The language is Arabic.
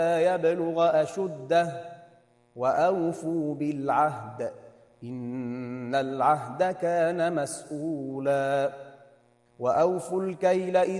يبلغ أشده وأوفوا بالعهد إن العهد كان مسؤولا وأوفوا الكيل